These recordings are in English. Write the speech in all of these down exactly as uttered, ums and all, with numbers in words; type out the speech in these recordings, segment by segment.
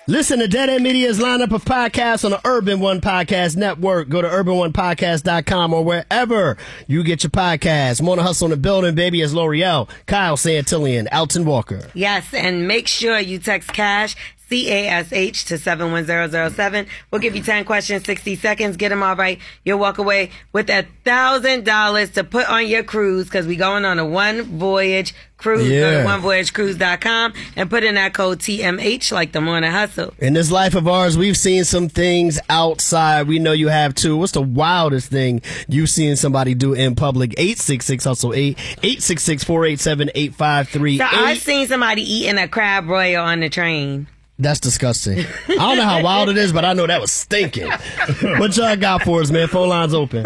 Listen to Dead End Media's lineup of podcasts on the Urban One Podcast Network. Go to urban one podcast dot com or wherever you get your podcasts. Morning Hustle in the building, baby, is L'Oreal, Kyle Santillian, Alton Walker. Yes, and make sure you text CASH, C A S H, to seven one zero zero seven. We'll give you ten questions, sixty seconds. Get them all right. You'll walk away with a one thousand dollars to put on your cruise, because we going on a one voyage cruise. Yeah. Go to one voyage cruise dot com and put in that code T M H, like the Morning Hustle. In this life of ours, we've seen some things outside. We know you have too. What's the wildest thing you've seen somebody do in public? eight six six hustle eight, eight six six, four eight seven, eight five three eight. So I've seen somebody eating a crab royal on the train. That's disgusting. I don't know how wild it is, but I know that was stinking. What y'all got for us, man? Phone lines open.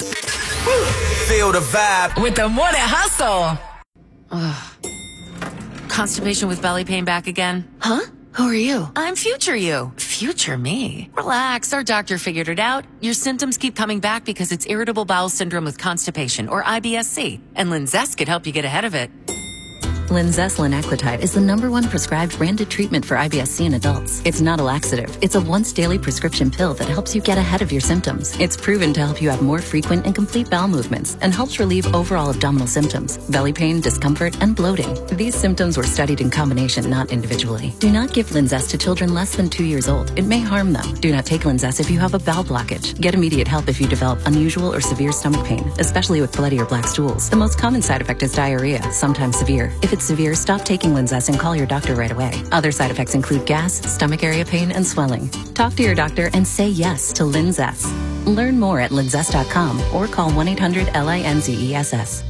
Feel the vibe with the Morning Hustle. Ugh. Constipation with belly pain back again? Huh? Who are you? I'm future you. Future me. Relax, our doctor figured it out. Your symptoms keep coming back because it's irritable bowel syndrome with constipation, or I B S C. And Linzess could help you get ahead of it. Linzess linaclotide is the number one prescribed branded treatment for I B S C in adults. It's not a laxative. It's a once-daily prescription pill that helps you get ahead of your symptoms. It's proven to help you have more frequent and complete bowel movements and helps relieve overall abdominal symptoms, belly pain, discomfort, and bloating. These symptoms were studied in combination, not individually. Do not give Linzess to children less than two years old. It may harm them. Do not take Linzess if you have a bowel blockage. Get immediate help if you develop unusual or severe stomach pain, especially with bloody or black stools. The most common side effect is diarrhea, sometimes severe. If it's severe, stop taking Linzess and call your doctor right away. Other side effects include gas, stomach area pain, and swelling. Talk to your doctor and say yes to Linzess. Learn more at linzess dot com or call one eight hundred L I N Z E S S.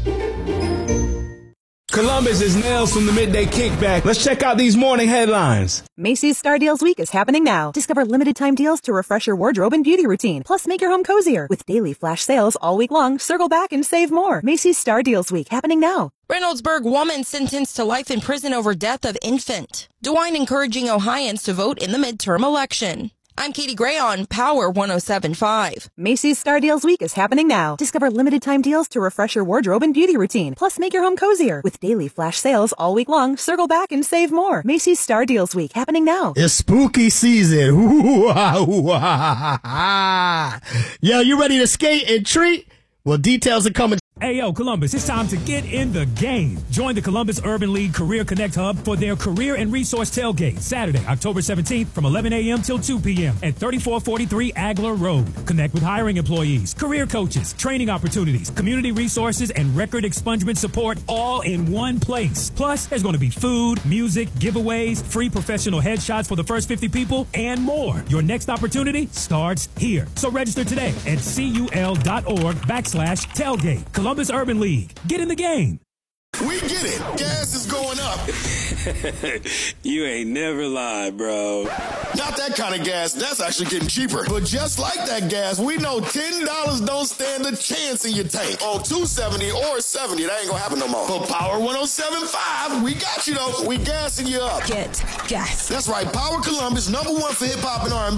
Columbus is Nels from the Midday Kickback. Let's check out these morning headlines. Macy's Star Deals Week is happening now. Discover limited time deals to refresh your wardrobe and beauty routine. Plus, make your home cozier. With daily flash sales all week long, circle back and save more. Macy's Star Deals Week happening now. Reynoldsburg woman sentenced to life in prison over death of infant. DeWine encouraging Ohioans to vote in the midterm election. I'm Katie Gray on Power one oh seven point five. Macy's Star Deals Week is happening now. Discover limited time deals to refresh your wardrobe and beauty routine. Plus, make your home cozier. With daily flash sales all week long, circle back and save more. Macy's Star Deals Week happening now. It's spooky season. Ooh-ah, ooh-ah. Yo, you ready to skate and treat? Well, details are coming. Hey, yo, Columbus, it's time to get in the game. Join the Columbus Urban League Career Connect Hub for their Career and Resource Tailgate, Saturday, October seventeenth from eleven a.m. till two p.m. at thirty-four forty-three Agler Road. Connect with hiring employees, career coaches, training opportunities, community resources, and record expungement support all in one place. Plus, there's going to be food, music, giveaways, free professional headshots for the first fifty people, and more. Your next opportunity starts here. So register today at cul.org backslash tailgate. Columbus Urban League. Get in the game. We get it. Gas is going up. You ain't never lied, bro. Not that kind of gas. That's actually getting cheaper. But just like that gas, we know ten dollars don't stand a chance in your tank. On two seventy or seventy, that ain't gonna happen no more. For Power one oh seven point five, we got you though. We gassing you up. Get gas. That's right. Power Columbus, number one for hip hop and R and B.